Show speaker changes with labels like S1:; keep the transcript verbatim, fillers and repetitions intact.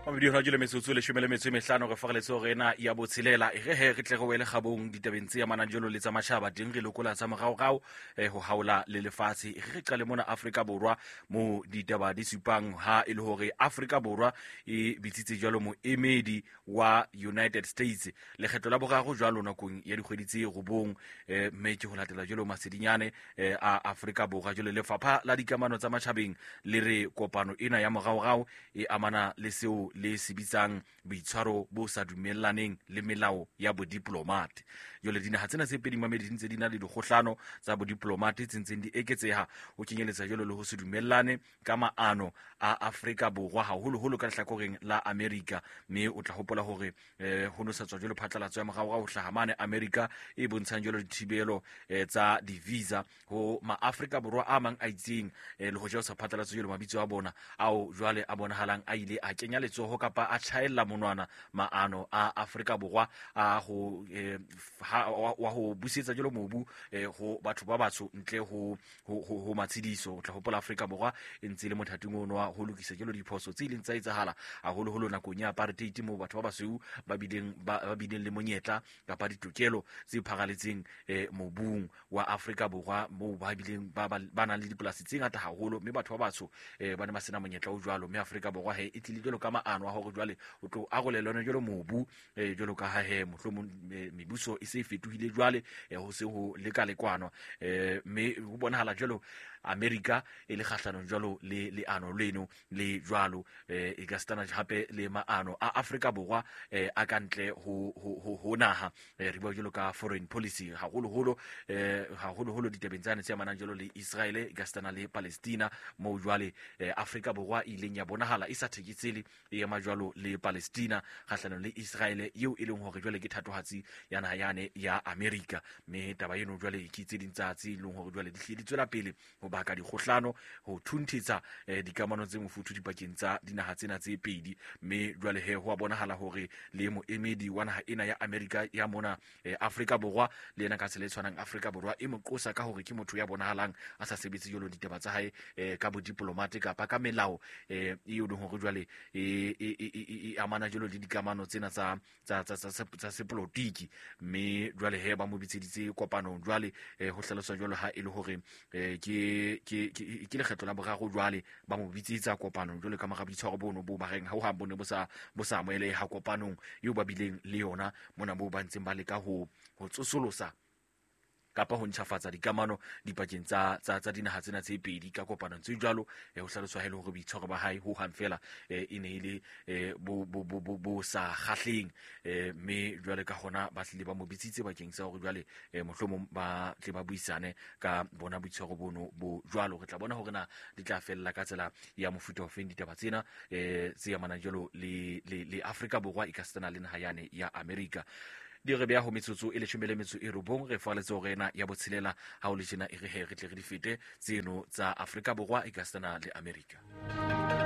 S1: Mabedi hona jule metsotso le shumele metso e mehlano re fageletso rena ya botshelela e re he re tle go wele gabong ditabeng tse ya mananjelo le tsa matšhaba ding re lokola tsa mogaogao eh, go haola le lefatshe e re qale mona Afrika Borwa mo ditaba di supang ha e le hore Afrika Borwa e bitsitse jalo moemedi wa United States le kgetlo la bogago jalo nakong ya dikgwedi tse go bong eh, metse go latela jalo masedinyane eh, a Afrika Borwa jalo lefapha la dikamano tsa matšhabeng le re kopano ena ya mogaogao e amana le seo le se bitsang boitshwaro bo sa dumellaneng le melao ya bodiplomate jole dinaga tsena tse pedi mamedi ntse di na le dikgohlano tsa bodiplomate tse ntseng di eketseha o kenyeletsa jole le ho se dumellane ka maano a Afrika Borwa haholoholo ka lehlakoreng la America mme o tla hopola hore eh, ho no sa tswa jole phatlalatso ya mogaoga ho hlahamane America e bontshang jole dithibelo eh, tsa di-visa ho ma-Afrika Borwa a mang a itseng eh, le ho ja sa phatlalatso jole mabitso a bona ao jwale a bonahalang a ile a kenya letsoho kapa a tjhaella monwana maano a Afrika Borwa a ho eh, ha, wa ho busetsa jelo mobu eh, ho batho ba batsho ntle ho ho, ho, ho matshidiso o tla hopola Afrika Borwa e ntse le mothating ono wa ho lokisa jelo diphoso tse ileng tsa etsahala haholo holo nakong ya apartheid mo batho ba basweu ba bideng ba bideng le monyetla kapa ditokelo tse phagaletseng eh, mobung wa Afrika Borwa mo ba bileng ba ba na le dipolasi tse ngata haholo mme batho ba batsho eh, ba ne ba sena monyetla o jwalo mme Afrika Borwa he e tlile jelo ka maano a hore jwale o tlo arolelana jelo mobu eh, jelo ka ha he mohlomong eh, mebuso e se fetohile jwale eh, ho se ho leka lekwano eh, me ho bonahala jelo America e le kgahlano jwalo le le ano leno le jwalo eh, e ka stana hape le maano a Afrika Borwa eh, a kantle ho ho ho naha eh, re bua jelo ka foreign policy haholo holo eh, haholo holo ditebentsane tse mananjelo le Israel e ka stana le Palestina mo jwale eh, Afrika Borwa ile nya bonahala isa thekitsele e ma jwalo le Palestina kgahlano le Israel eo e leng hore jwale ke thatohatsi ya naha yane ya America me taba eno jwale e kitse dintsatsi le hore jwale di hliditswela pele ho baka dikgohlano ho thunthetsa eh, dikamano tse mofuthu dipakeng tsa dinaga tsena tse pedi mme jwale he ho bonahala hore le moemedi wa naha ena ya America ya mona eh, Afrika Borwa le ena ka tsela tshwanang Afrika Borwa e mo qosa ka hore ke motho ya bonahalang a sa sebetse jolo ditaba tsa hae eh, ka bodiplomate kapa ka melao eh, e o hore jwale e e amana jolo le dikamano tsena tsa tsa tsa tsa sepolotiki mme jwale he ba mo bitseditse kopano jwale eh, ho hlaloswa jolo ha e le hore eh, ke ke ke le kgetlo la bogago jwale ba mo bitsetsa kopano jole ka magabitshwaro bono bo ba reng ha o ha bone bo sa bo sa moele ha kopanong yo ba bileng le yona mona bo ba ntseng ba le ka ho ho tsosolosa kapa ho ntšhafatsa dikamano dipakeng tsa tsa tsa dinaga tsena tse pedi ka kopano tse jwalo eh, ho hlaloswa hele hore boitshwaro ba hae ho hang fela eh, e ne ile eh, bo bo bo bo bo sa kgahleng eh, mme jwale ka hona ba tlile ba mo bitsitse bakeng sa hore jwale eh, mohlomong ba tle ba buisane ka bona boitshwaro bono bo jwalo re tla bona hore na di tla fella ka tsela ya mofuta o feng ditaba tsena eh, tse ya manajelo le le le Afrika Borwa e ka stana le naha yane ya America di re bea ho metsotso e le shumele metso e robong re faletse ho rena ya botshelela ha o le jena e re he re tle re di fete tseno tsa Afrika Borwa e ka stana le America.